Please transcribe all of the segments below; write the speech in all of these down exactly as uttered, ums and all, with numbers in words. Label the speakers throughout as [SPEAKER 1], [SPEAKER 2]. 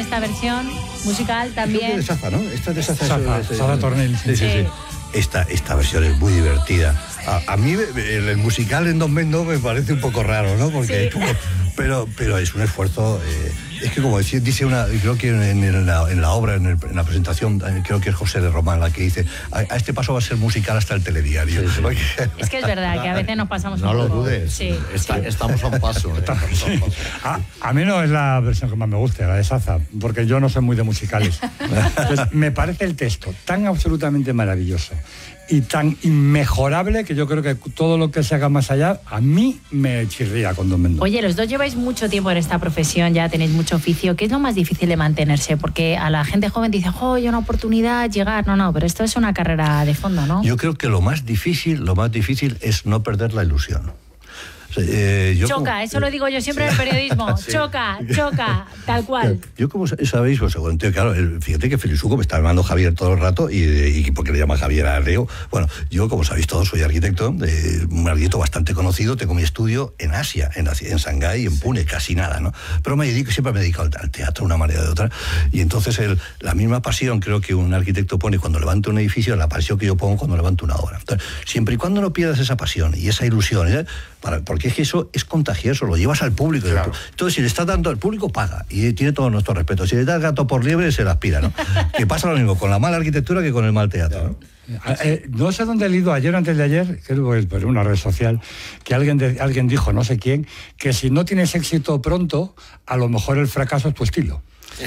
[SPEAKER 1] esta versión musical también.
[SPEAKER 2] Esto es de Saza, ¿no? Esta es de Saza.
[SPEAKER 3] Saza, Saza Tornel.
[SPEAKER 2] Sí, sí, sí. Esta, esta versión es muy divertida. A, a mí el, el musical en Don Mendo me parece un poco raro, ¿no? Porque
[SPEAKER 1] sí.
[SPEAKER 2] es como, pero, pero es un esfuerzo. Eh, es que como dice, dice una, creo que en, en, la, en la obra, en, el, en la presentación, creo que es José de Román la que dice, a, a este paso va a ser musical hasta el telediario.
[SPEAKER 4] Sí, sí.
[SPEAKER 2] Porque...
[SPEAKER 1] Es que es verdad que a veces nos pasamos
[SPEAKER 4] no
[SPEAKER 1] un
[SPEAKER 4] lo
[SPEAKER 1] poco.
[SPEAKER 4] dudes.
[SPEAKER 1] Sí,
[SPEAKER 4] Está,
[SPEAKER 1] sí.
[SPEAKER 4] Estamos a un paso. ¿eh? Estamos a un paso.
[SPEAKER 3] A, a mí no es la versión que más me gusta, la de Saza, porque yo no soy muy de musicales. Entonces, me parece el texto tan absolutamente maravilloso y tan inmejorable que yo creo que todo lo que se haga más allá a mí me chirría con Don Mendo.
[SPEAKER 1] Oye, los dos lleváis mucho tiempo en esta profesión, ya tenéis mucho oficio. ¿Qué es lo más difícil de mantenerse? Porque a la gente joven dice, oh, hay una oportunidad, llegar. No, no, pero esto es una carrera de fondo, ¿no?
[SPEAKER 2] Yo creo que lo más difícil, lo más difícil es no perder la ilusión. Eh, yo
[SPEAKER 1] choca,
[SPEAKER 2] como,
[SPEAKER 1] eso lo digo yo siempre sí. en el periodismo. Sí. Choca, choca, tal cual.
[SPEAKER 2] Yo, como sabéis, pues, claro, fíjate que Felizuco me está llamando Javier todo el rato y, y porque le llama Javier Arreo. Bueno, yo, como sabéis todos, soy arquitecto, eh, un arquitecto bastante conocido. Tengo mi estudio en Asia, en, en Shanghái, en Pune, casi nada, ¿no? Pero me dedico, siempre me he dedicado al teatro de una manera o de otra. Y entonces el, la misma pasión creo que un arquitecto pone cuando levanta un edificio, la pasión que yo pongo cuando levanto una obra. Entonces, siempre y cuando no pierdas esa pasión y esa ilusión, ¿eh? Para, porque es que eso es contagioso, lo llevas al público. Claro. Entonces, si le estás dando al público, paga. Y tiene todo nuestro respeto. Si le das gato por liebre, se la aspira, ¿no? Que pasa lo mismo con la mala arquitectura que con el mal teatro, ¿no?
[SPEAKER 3] Eh, no sé dónde he leído ayer o antes de ayer, creo que es una red social, que alguien, de, alguien dijo, no sé quién, que si no tienes éxito pronto, a lo mejor el fracaso es tu estilo.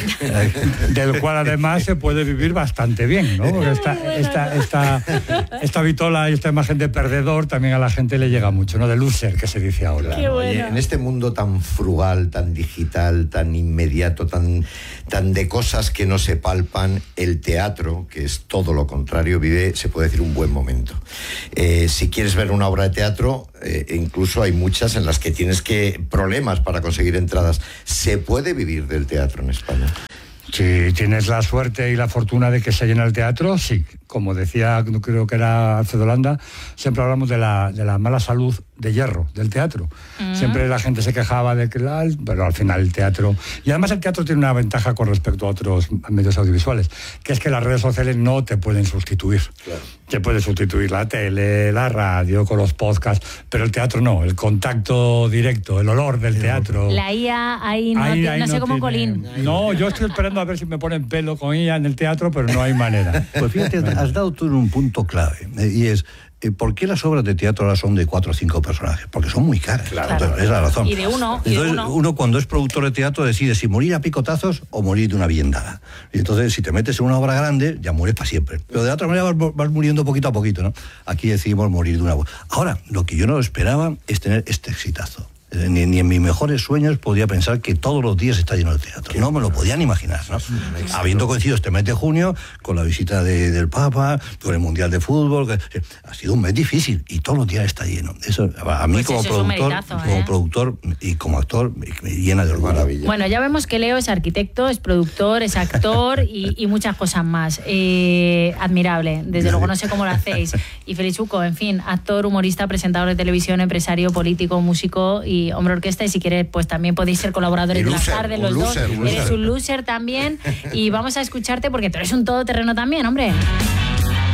[SPEAKER 3] Del cual además se puede vivir bastante bien, ¿no? Porque esta, esta, esta, esta vitola y esta imagen de perdedor también a la gente le llega mucho, ¿no? De loser, que se dice ahora.
[SPEAKER 1] Qué bueno.
[SPEAKER 4] Oye, en este mundo tan frugal, tan digital, tan inmediato, tan, tan de cosas que no se palpan, el teatro, que es todo lo contrario, vive, se puede decir, un buen momento. Eh, si quieres ver una obra de teatro, eh, incluso hay muchas en las que tienes que problemas para conseguir entradas. ¿Se puede vivir del teatro en España?
[SPEAKER 3] Si tienes la suerte y la fortuna de que se llena el teatro, sí. Como decía, creo que era Alfredo Landa, siempre hablamos de la, de la mala salud de hierro del teatro. Mm. Siempre la gente se quejaba de que, pero al final el teatro... Y además el teatro tiene una ventaja con respecto a otros medios audiovisuales, que es que las redes sociales no te pueden sustituir. Claro. Te puede sustituir la tele, la radio, con los podcasts, pero el teatro no. El contacto directo, el olor del teatro...
[SPEAKER 1] La I A ahí no,
[SPEAKER 3] ahí,
[SPEAKER 1] te,
[SPEAKER 3] ahí
[SPEAKER 1] no sé
[SPEAKER 3] no
[SPEAKER 1] cómo
[SPEAKER 3] tiene,
[SPEAKER 1] Colín.
[SPEAKER 3] No, yo estoy esperando a ver si me ponen pelo con I A en el teatro, pero no hay manera.
[SPEAKER 2] Pues fíjate, has dado tú en un punto clave, eh, y es, eh, ¿por qué las obras de teatro ahora son de cuatro o cinco personajes? Porque son muy caras.
[SPEAKER 1] Claro.
[SPEAKER 2] Entonces, es la razón.
[SPEAKER 1] Y de uno, y
[SPEAKER 2] entonces,
[SPEAKER 1] de uno.
[SPEAKER 2] uno cuando es productor de teatro decide si morir a picotazos o morir de una biendada. Y entonces, si te metes en una obra grande, ya mueres para siempre. Pero de otra manera vas, vas muriendo poquito a poquito, ¿no? Aquí decidimos morir de una... Ahora, lo que yo no esperaba es tener este exitazo. Ni, ni en mis mejores sueños podía pensar que todos los días está lleno de teatro. No me lo podían imaginar, ¿no? Habiendo coincidido este mes de junio con la visita de, del Papa, con el Mundial de Fútbol, que, ha sido un mes difícil y todos los días está lleno. Eso a mí pues como productor, meritazo, ¿eh? como productor y como actor me, me llena de orgullo.
[SPEAKER 4] Maravilla.
[SPEAKER 1] Bueno, ya vemos que Leo es arquitecto, es productor, es actor y, y muchas cosas más. Eh, admirable. Desde luego no sé cómo lo hacéis. Y Felizuco, en fin, actor, humorista, presentador de televisión, empresario, político, músico y hombre orquesta, y si quieres pues también podéis ser colaboradores de las tardes los
[SPEAKER 4] loser,
[SPEAKER 1] dos.
[SPEAKER 4] Un
[SPEAKER 1] eres un loser también y vamos a escucharte porque tú eres un todoterreno también, hombre.